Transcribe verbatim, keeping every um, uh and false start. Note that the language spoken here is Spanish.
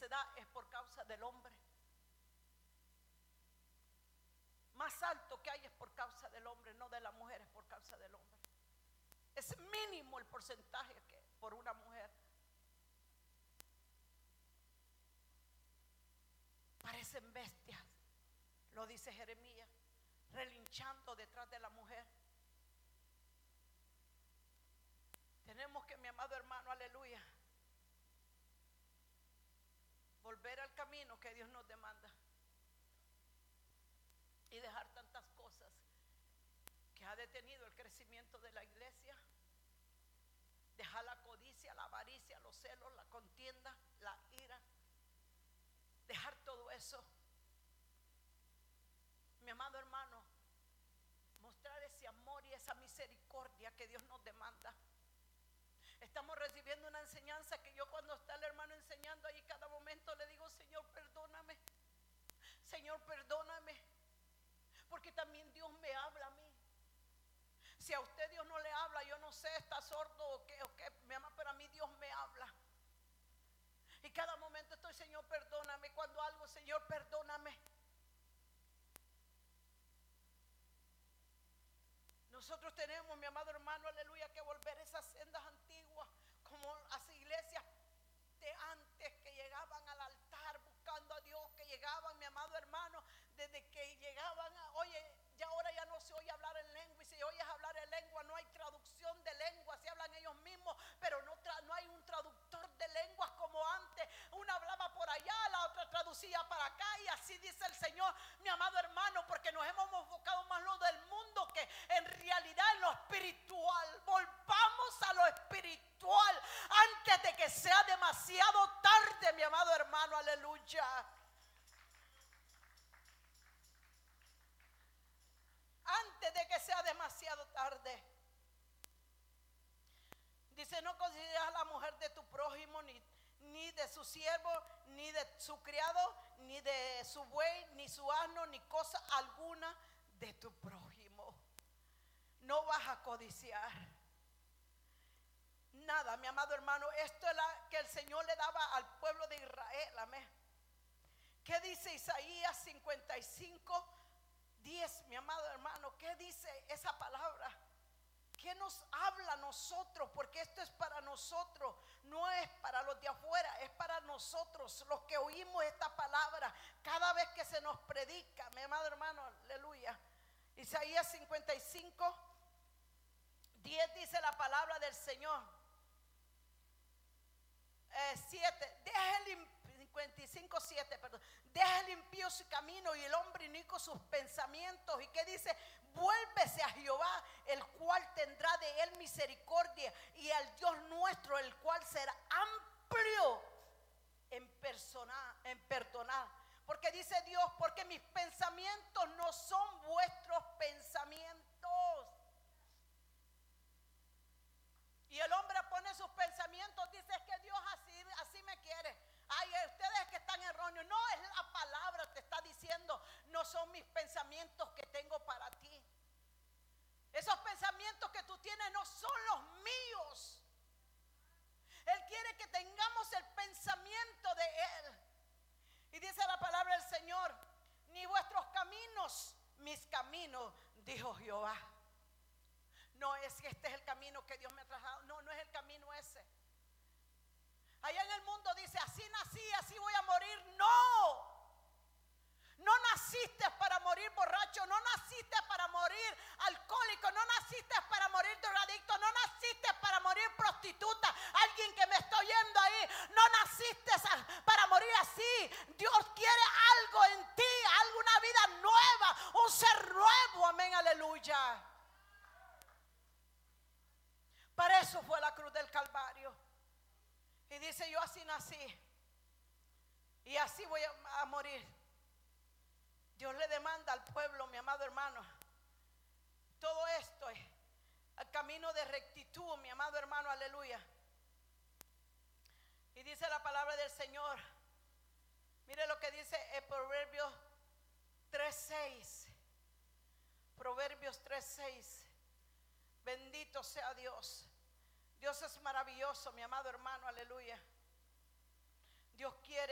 se da es por causa del hombre. Más alto que hay es por causa del hombre, no de la mujer, es por causa del hombre. Es mínimo el porcentaje que por una mujer. Parecen bestias, lo dice Jeremías, relinchando detrás de la mujer. Tenemos que, mi amado hermano, aleluya, volver al camino que Dios nos demanda y dejar tantas cosas que ha detenido el crecimiento de la iglesia. Dejar la codicia, la avaricia, los celos, la contienda, la ira. Dejar todo eso, mi amado hermano, mostrar ese amor y esa misericordia que Dios nos demanda. Estamos recibiendo una enseñanza que yo, cuando está el hermano enseñando ahí, cada momento le digo: Señor, perdóname, Señor, perdóname, porque también Dios me habla a mí. Si a usted Dios no le habla, yo no sé, está sordo o qué, o qué, mi amor, pero a mí Dios me habla. Y cada momento estoy: Señor, perdóname. Cuando algo, Señor, perdóname. Nosotros tenemos, mi amado hermano, aleluya, que volver a esas sendas antiguas, como las iglesias de antes, que llegaban al altar buscando a Dios, que llegaban, mi amado hermano, desde que llegaban a, oye, ya ahora ya no se oye hablar en lengua, y si oyes hablar en lengua no hay traducción de lengua, se hablan ellos mismos, pero no, tra, no hay un traductor de lenguas como antes. Una hablaba por allá, la otra traducía para acá, y así dice el Señor, mi amado hermano, porque nos hemos enfocado más en lo del mundo que en realidad en lo espiritual. Volvamos a lo espiritual antes de que sea demasiado tarde, mi amado hermano, aleluya. Antes de que sea demasiado tarde. Dice: no consideras a la mujer de tu prójimo, ni, ni de su siervo, ni de su criado, ni de su buey, ni su asno, ni cosa alguna de tu prójimo. No vas a codiciar nada, mi amado hermano. Esto es la que el Señor le daba al pueblo de Israel. Amén. ¿Qué dice Isaías cincuenta y cinco, diez, mi amado hermano? ¿Qué dice esa palabra? ¿Qué nos habla a nosotros? Porque esto es para nosotros, no es para los de afuera, es para nosotros, los que oímos esta palabra cada vez que se nos predica, mi amado hermano, aleluya. Isaías cincuenta y cinco, diez dice la palabra del Señor. Eh, siete, deja el cincuenta y cinco, siete, perdón. Deja el impío su camino y el hombre inicuo sus pensamientos. ¿Y qué dice? Vuélvese a Jehová, el cual tendrá de él misericordia, y al Dios nuestro, el cual será amplio en personar, en perdonar. Porque dice Dios: porque mis pensamientos no son vuestros pensamientos. Y el hombre pone sus pensamientos, dice: es que Dios así, así me quiere. Ay, ustedes que están erróneos. No, es la palabra, te está diciendo: no son mis pensamientos que tengo para ti. Esos pensamientos que tú tienes no son los míos. Él quiere que tengamos el pensamiento de Él. Y dice la palabra del Señor: ni vuestros caminos, mis caminos, dijo Jehová. No es que este es el camino que Dios me ha trazado. No, no es el camino ese. Allá en el mundo dice: así nací, así voy a morir. No. No naciste para morir borracho, no naciste para morir alcohólico, no naciste para morir drogadicto, no naciste para morir prostituta. Alguien que me está oyendo ahí, no naciste para morir así. Dios quiere algo en ti, alguna vida nueva, un ser nuevo. Amén, aleluya. Para eso fue la cruz del Calvario. Y dice: yo así nací y así voy a, a morir. Dios le demanda al pueblo, mi amado hermano, todo esto es el camino de rectitud, mi amado hermano, aleluya. Y dice la palabra del Señor, mire lo que dice el Proverbios tres seis. Proverbios tres seis. Bendito sea Dios. Dios es maravilloso, mi amado hermano, aleluya. Dios quiere